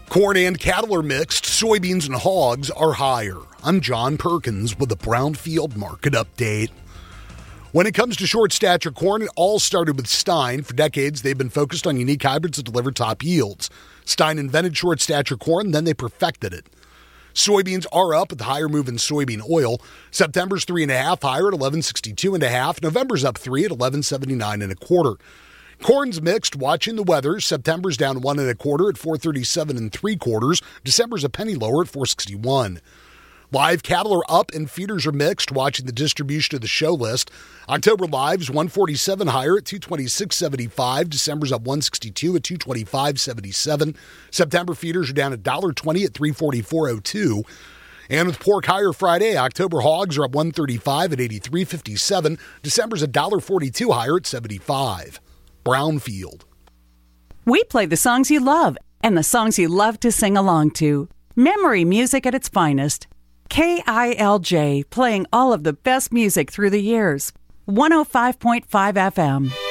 Corn and cattle are mixed. Soybeans and hogs are higher. I'm John Perkins with the Brownfield Market Update. When it comes to short stature corn, it all started with Stein. For decades, they've been focused on unique hybrids that deliver top yields. Stein invented short stature corn, then they perfected it. Soybeans are up with the higher move in soybean oil. September's 3.5 higher at 11.62.5. November's up 3 at 11.79.25. Corn's mixed, watching the weather. September's down 1.25 at 4.37 3/4. December's a penny lower at 4.61. Live cattle are up and feeders are mixed, watching the distribution of the show list. October lives 147 higher at 226.75. December's up 162 at 225.77. September feeders are down $1.20 at 344.02. And with pork higher Friday, October hogs are up 135 at 83.57. December's $1.42 higher at 75. Brownfield. We play the songs you love and the songs you love to sing along to. Memory music at its finest. KILJ, playing all of the best music through the years. 105.5 FM.